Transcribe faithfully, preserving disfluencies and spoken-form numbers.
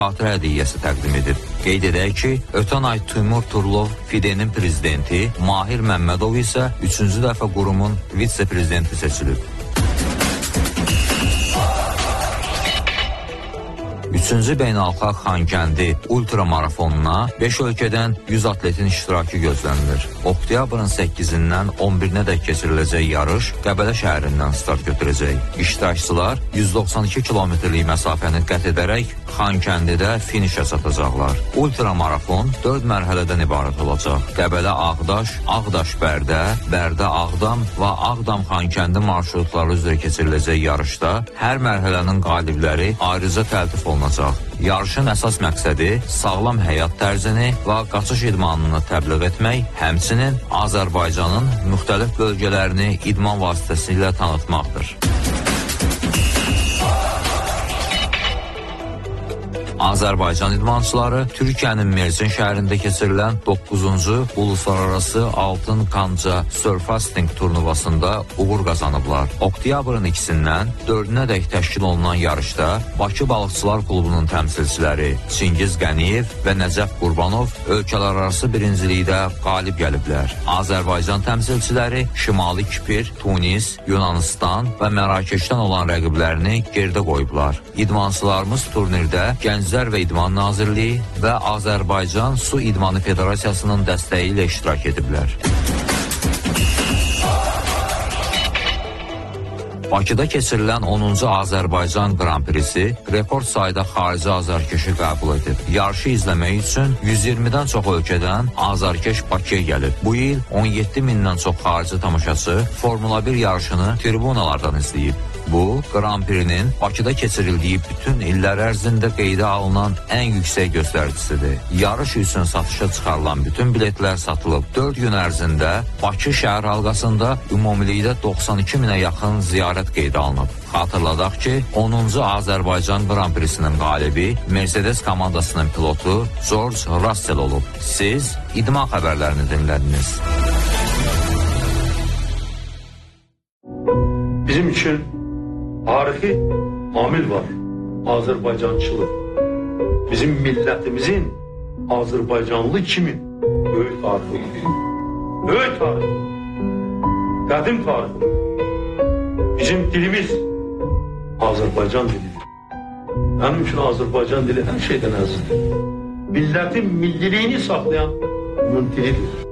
xatirə hədiyyəsi təqdim edib. Qeyd edək ki, ötən ay Timur Turlov Fidenin prezidenti, Mahir Məmmədov isə üçüncü dəfə qurumun vitse-prezidenti seçilib. Üçüncü beynəlxalq Xankəndi ultramarafonuna beş ölkədən yüz atletin iştirakı gözlənilir. Oktyabrın səkkizindən on birinədək keçiriləcək yarış Qəbələ şəhərindən start götürəcək. İştirakçılar yüz doxsan iki kilometrlik məsafəni qət edərək Xankəndidə finişə çatacaqlar. Ultramarafon dörd mərhələdən ibarət olacaq. Qəbələ Ağdaş, Ağdaş Bərdə, Bərdə Ağdam və Ağdam Xankəndi marşrutları üzrə keçiriləcək yarışda hər mərhələnin qalibləri ayrıca təltif olunacaq. Yarışın əsas məqsədi sağlam həyat tərzini və qaçış idmanını təbliğ etmək, həmçinin Azərbaycanın müxtəlif bölgələrini idman vasitəsilə tanıtmaqdır. Azərbaycan idmançıları Türkiyənin Mersin şəhərində keçirilən doqquzuncu Uluslararası Altın Kanca Surfasting turnuvasında uğur qazanıblar. Oktyabrın ikisindən dördünədək təşkil olunan yarışda Bakı Balıqçılar Klubunun təmsilçiləri Çingiz Qəniyev və Nəcəf Qurbanov ölkələrarası birincilikdə qalib gəliblər. Azərbaycan təmsilçiləri Şimali Kipr, Tunis, Yunanistan və Mərakeşdən olan rəqiblərini geridə qoyublar. İdmançılarımız turnirdə Gənc Gənclər və İdman Nazirliyi və Azərbaycan Su İdmanı Federasiyasının dəstəyi ilə iştirak ediblər. Bakıda keçirilən onuncu Azərbaycan Grand Prix'si rekord sayda xarici azarkeşi qəbul edib. Yarışı izləmək üçün yüz iyirmidən çox ölkədən azarkeş Bakıya gəlib. Bu il on yeddi mindən çox xarici tamaşaçı Formula bir yarışını tribunalardan izləyib. Bu, Grand Prix'nin Bakıda keçirildiyi bütün illər ərzində qeydə alınan ən yüksək göstəricisidir. Yarış üçün satışa çıxarılan bütün biletlər satılıb. dörd gün ərzində Bakı şəhər halqasında ümumilikdə doxsan iki minə yaxın ziyarət qeydə alınıb. Xatırladaq ki, onuncu Azərbaycan Grand Prix'sinin qalibi Mercedes komandasının pilotu George Russell olub. Siz idman xəbərlərini dinlədiniz. Bizim üçün tarixi amil var, Azərbaycançılıq. Bizim millətimizin Azərbaycanlı kimi böyük tarixi. Böyük tarixi, qədim tarixi. Bizim dilimiz Azərbaycan dilidir. Mənim üçün Azərbaycan dili hər şeydən əzizdir. Millətin milliliyini saxlayan bunun dilidir.